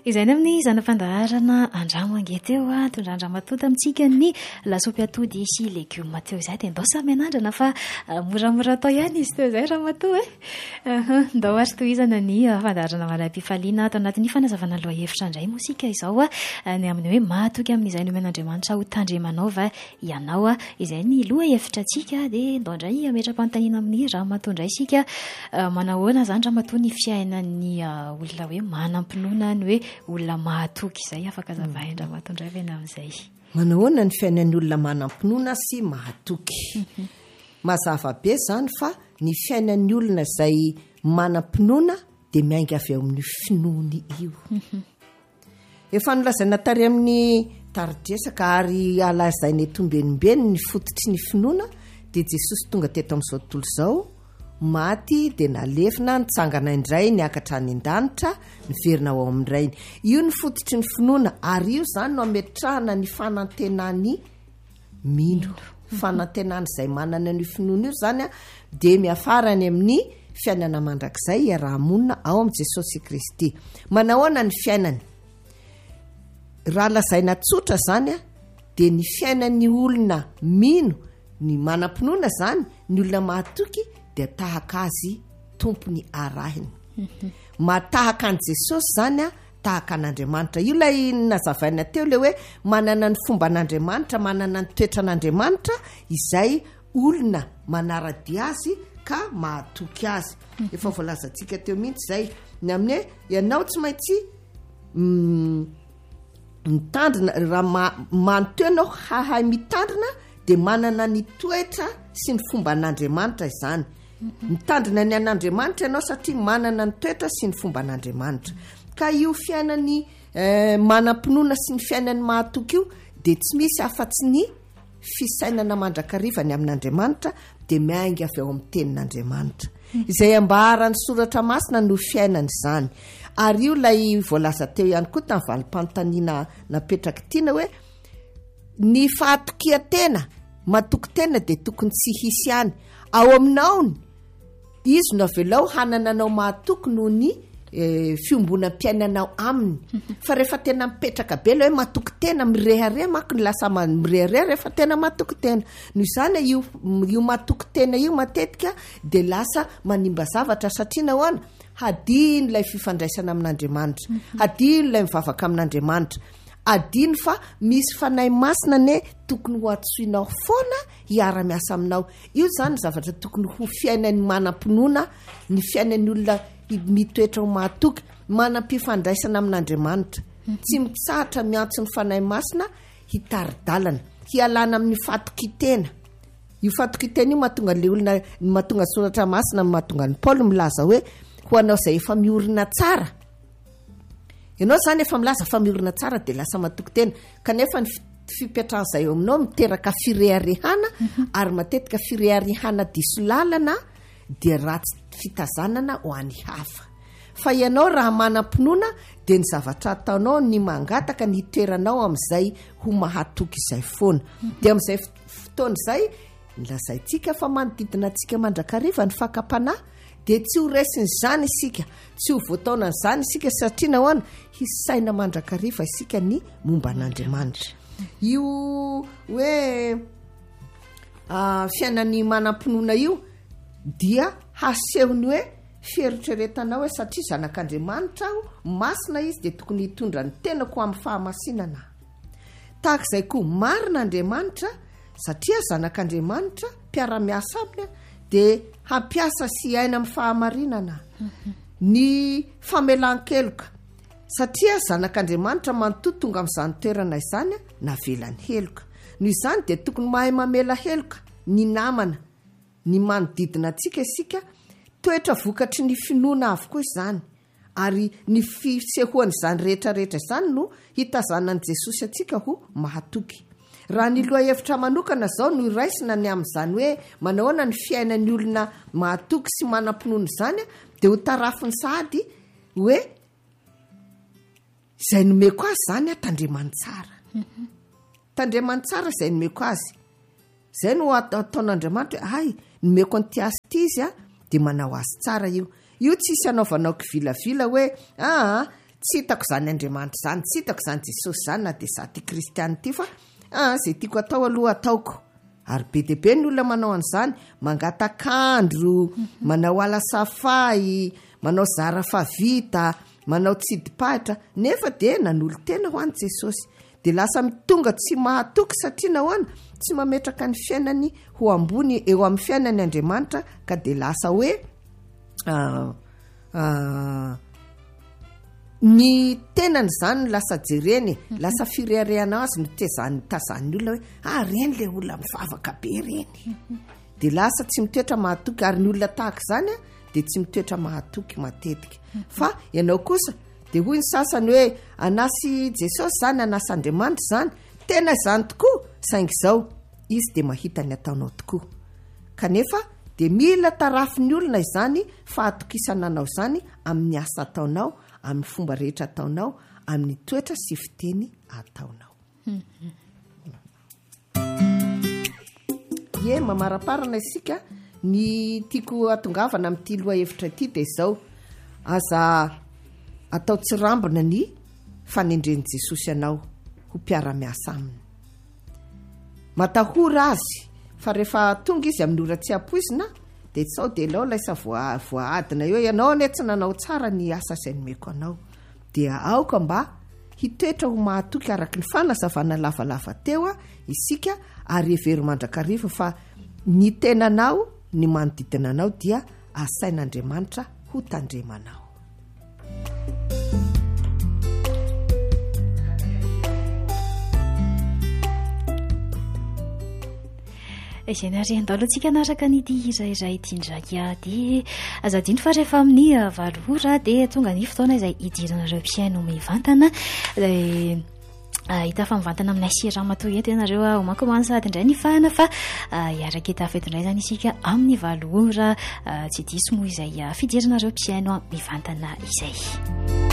Izay amin'ny zana-pandaharana andramange teo tondrandramatota amintsika ny lasopy atody sy legioma teo izay dia ndao samy anandrana fa moramora atao ihany izy teo izay ramatoa ndao ary tohizana ny fandaharana malam-pifaliana ato anatin'ny fanazavana loha hevitra indray mosika izao ny amin'ny hoe mahatoky amin'izay nomen'Andriamanitra ho tandremanao va ianao izay ny loha hevitra tsika dia ndao indray ametra-panontaniana amin'ny ramatoa indray sika manahoana zany ramatoa ny fiainan'ny olona hoe manam-pinoana ny hoe olona mahatoky izay afaka zavaindra matondray vena amin'izay. Manahoana ny fiainan'ny olona manam-pinoana sy mahatoky. Mazava be zany fa ny fiainan'ny olona izay manam-pinoana dia miainga avy ao amin'ny finoany io. Efa nolazaina tary amin'ny taridresaka ary alazainy etombenibeny ny fototry ny finoana dia Jesosy tonga teto amin'izao tontolo izao maty dia nalefina nitsangana indray niakatra any an-danitra niverina ao amin'irainy. Io ny fototry ny finoana ary io zany no ametrahana ny fanantenany mino. Fanantenany izay manana ny finoana io zany dia miafarany amin'ny fiainana mandrakizay iarahamonina ao amin'i Jesosy Kristy. Manahoana ny fiainany? Raha lazaina tsotra zany dia ny fiainan'ny olona mino, ny manam-pinoana zany, ny olona mahatoky dia tahaka azy tompony arahiny. Matahaka an' Jesosy zany tahaka an'Andriamanitra. Io ilay nazavaina teo le hoe manana ny fomba an'Andriamanitra, manana ny toetra an'Andriamanitra izay olona manaradia azy ka mahatoky azy. Efa voalazantsika teo mihitsy izay ny amin'ny hoe ianao tsy maintsy mitandrina raha manotoy ianao hahay mitandrina dia manana ny toetra sy ny fomba an'Andriamanitra izany. Mitandrina ny an'Andriamanitra ianao satria manana ny toetra sy ny fomba an'Andriamanitra. Ka io fiainan'ny manam-pinoana sy ny fiainan'ny mahatoky io dia tsy misy afa-tsy ny fisainana mandrakarivany amin'Andriamanitra dia miainga avy ao amin'ny tenin'Andriamanitra. Izay ambaran'ny soratra masina no fiainany izany. Ary io ilay voalaza teo ihany koa tamin'ny valim-panontaniana napetraka tiana hoe ny fahatokia-tena, matoki-tena dia tokony tsy hisy ihany. Ao aminaony izy no avelao hanananao mahatoky noho ny fiombonam-piainanao aminy. Fa rehefa tena mipetraka be ilay hoe matoky tena mirehare manko ny lasa mirehare rehefa tena matoky tena. Noho izany io matoky tena io matetika dia lasa manimba zavatra satria nahoana hadino ilay fifandraisana amin'Andriamanitra, hadino ilay mivavaka amin'Andriamanitra, adino fa misy fanahy masina ne tokony ho atsoinao foana hiara-miasa aminao. Io zany zavatra tokony ho fiainan'ny manam-pinoana, ny fiainan'ny olona mitoetra ho mahatoky, manam-pifandraisana amin'Andriamanitra. Tsy mitsahatra miantso ny fanahy masina hitaridalana, hialana amin'ny fatokitena. Io fatokitena io mahatonga le olona, mahatonga soratra masina, mahatonga ny Paul milaza hoe ho anao izay efa miorina tsara. Ianao zany efa milaza fa miorina tsara dia lasa matoky tena, kanefa ny fipetrahan'izay eo aminao miteraka fireharehana ary matetika fireharehana diso lalana dia ratsy fitazanana ho an'ny hafa. Fa ianao raha manam-pinoana dia ny zavatra ataonao ny mangataka ny toeranao amin'izay ho mahatoky izay foana. Dia amin'izay fotoana izay nilazaintsika fa manodidina antsika mandrakariva ny fakapanahy dia tsy ho resiny izany isika, tsy ho voataona izany isika satria nahoana hisaina mandrakariva isika ny momba an'Andriamanitra. Io hoe fiainan'ny manam-pinoana io dia hasehony hoe fieritreretanao hoe satria zanak'Andriamanitra aho, masina izy dia tokony hitondra ny tenako amin'ny fahamasinana. Tahaka izay koa marina Andriamanitra satria zanak'Andriamanitra mpiara-miasa aminy dia hampiasa sy aina amin'ny fahamarinana. Ny famelan-keloka satria zanak'Andriamanitra manontolo tonga amin'izany toerana izany navelany heloka. Noho izany dia tokony mahay mamela heloka ny namana, ny manodidina antsika isika, toetra vokatry ny finoana avokoa izany. Ary ny fisehoan'izany rehetrarehetra izany no hitazanan'i Jesosy antsika ho mahatoky. Raha ny loha hevitra manokana zao no iraisina ny amin'izany hoe manahoana ny fiainan'ny olona mahatoky sy manam-pinoana izany dia ho tarafiny sahady hoe izay nomeko azy zany tandremany tsara. Tandremany tsara izay nomeko azy. Izay no ataon'Andriamanitra hoe ay nomeko an'ity azy ity izy dia manao azy tsara io. Io tsy isy anaovanao kivilavila hoe tsy hitako zany Andriamanitra zany, tsy hitako zany Jesosy zany na dia za ty kristiany ty fa zay tiako atao aloha ataoko. Ary be dia be ny olona manao an'izany, mangatakandro, manao alasafay, manao zara favita, manao tsidipahitra, nefa dia nanolo tena ho an'i Jesosy. Dia lasa mitonga tsy mahatoky satria nahoana tsy mametraka ny fiainany ho ambony eo amin'ny fiainany Andriamanitra, ka dia lasa hoe ny tenany zany lasa jereny, lasa fireharehana azy no tazany olona hoe reny le olona mivavaka be reny. Dia lasa tsy mitoetra mahatoky, ary ny olona tahaka zany dia tsy mitoetra mahatoky matetika. Fa ianao kosa dia hoy ny sasany hoe anasy Jesosy zany, anasy Andriamanitra zany, tena izany tokoa, saingy izao izy dia mahita ny ataonao tokoa. Kanefa dia mila tarafin'ny olona izany fa atokisananao zany amin'ny asa ataonao, amin'ny fomba rehetra ataonao, amin'ny toetra sy fiteny ataonao. Mamaraparana isika ny tiako atongavana amin'ity loha hevitra ity dia izao, aza atao tsy rambona ny fanendren'i Jesosy ianao ho mpiara-miasa aminy. Matahora azy fa rehefa tonga izy amin'ny ora tsy ampoizina dia sao dia lao laisa voaadina eo, ianao ane tsy nanao tsara ny asa izay nomeko anao. Dia aoka mba hitoetra ho mahatoky araka ny fanazavana lavalava teo isika, ary hevery mandrakariva fa ny tenanao, ny manodidina anao dia asain'Andriamanitra ho tandremanao. Izay narian-dalo antsika naraka n'ity izay tiandraka dia azadiny fa rehefa amin'ny valora dia tonga ny fotoana izay idiranareo mpiaino mivantana. Hita fa mivantana amin'ny Ramatoa eto ianareo homakomany sady indray ny fahana fa hiaraka etafeto indray zany isika amin'ny valora, tsy diso moa izay fidiranareo mpiaino mivantana izay.